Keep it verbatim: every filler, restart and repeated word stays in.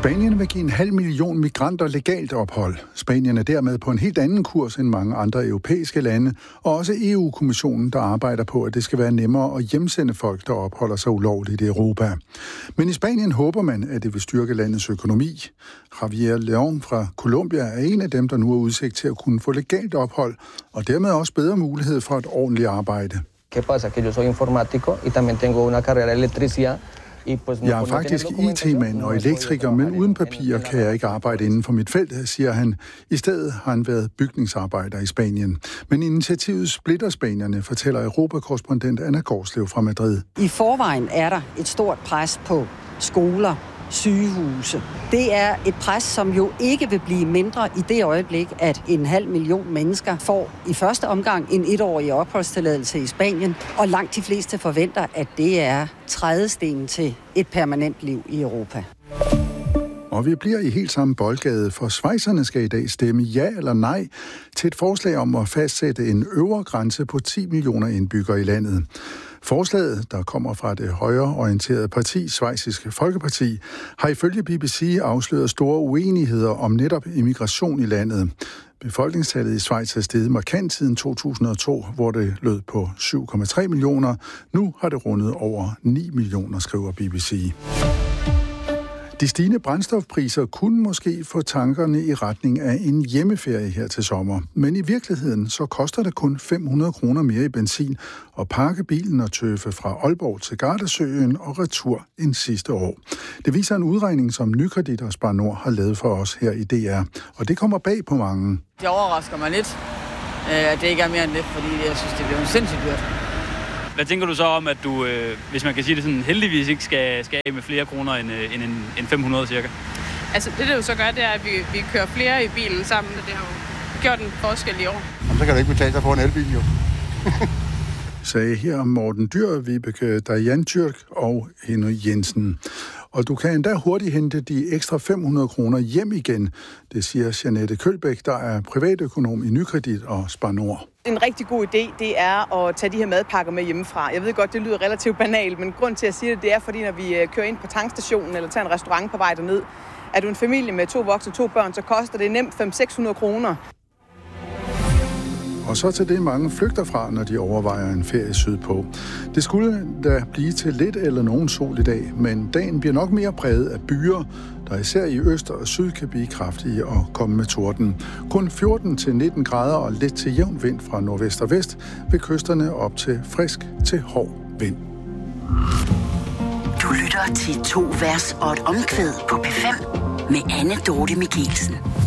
Spanien vil give en halv million migranter legalt ophold. Spanien er dermed på en helt anden kurs end mange andre europæiske lande, og også E U-kommissionen, der arbejder på, at det skal være nemmere at hjemsende folk, der opholder sig ulovligt i Europa. Men i Spanien håber man, at det vil styrke landets økonomi. Javier León fra Colombia er en af dem, der nu har udsigt til at kunne få legalt ophold, og dermed også bedre mulighed for et ordentligt arbejde. ¿Qué pasa? Que yo soy informático y también tengo una carrera de electricidad. Jeg er faktisk I T-mand og elektriker, men uden papirer kan jeg ikke arbejde inden for mit felt, siger han. I stedet har han været bygningsarbejder i Spanien. Men initiativet splitter spanierne, fortæller Europakorrespondent Anna Gårdslev fra Madrid. I forvejen er der et stort pres på skoler, sygehuse. Det er et pres, som jo ikke vil blive mindre i det øjeblik, at en halv million mennesker får i første omgang en etårig opholdstilladelse i Spanien, og langt de fleste forventer, at det er trædestenen til et permanent liv i Europa. Og vi bliver i helt samme boldgade, for schweizerne skal i dag stemme ja eller nej til et forslag om at fastsætte en øvre grænse på ti millioner indbyggere i landet. Forslaget, der kommer fra det højreorienterede parti, Schweiziske Folkeparti, har ifølge B B C afsløret store uenigheder om netop immigration i landet. Befolkningstallet i Schweiz er steget markant siden to tusind og to, hvor det lød på syv komma tre millioner. Nu har det rundet over ni millioner, skriver B B C. De stigende brændstofpriser kunne måske få tankerne i retning af en hjemmeferie her til sommer. Men i virkeligheden så koster det kun fem hundrede kroner mere i benzin at pakke bilen og tøffe fra Aalborg til Gardasøen og retur end sidste år. Det viser en udregning, som Nykredit og Spar Nord har lavet for os her i D R. Og det kommer bag på mange. Det overrasker mig lidt, at det ikke er mere end det, fordi jeg synes, det bliver sindssygt dyrt. Hvad tænker du så om, at du, øh, hvis man kan sige det sådan, heldigvis ikke skal, skal af med flere kroner end, øh, end, end fem hundrede cirka? Altså det, det jo så gør, det er, at vi, vi kører flere i bilen sammen, og det har jo gjort en forskel i år. Jamen, så kan det ikke betale sig for en elbil, jo. Sagde her Morten Dyr, Vibeke Dajan Tyrk og Henry Jensen. Og du kan endda hurtigt hente de ekstra fem hundrede kroner hjem igen. Det siger Jeanette Kølbæk, der er privatøkonom i Nykredit og Spar Nord. En rigtig god idé, det er at tage de her madpakker med hjemmefra. Jeg ved godt, det lyder relativt banalt, men grund til at sige det, det er, fordi når vi kører ind på tankstationen eller tager en restaurant på vej derned, er du en familie med to voksne og to børn, så koster det nemt fem til seks hundrede kroner. Og så til det, mange flygter fra, når de overvejer en ferie sydpå. Det skulle da blive til lidt eller nogen sol i dag, men dagen bliver nok mere præget af byer, der især i øst og syd kan blive kraftige og komme med torden. Kun fjorten til nitten grader og lidt til jævn vind fra nordvest og vest, ved kysterne op til frisk til hård vind. Du lytter til to vers og et omkvæd på P fem med Anne Dorte Michelsen.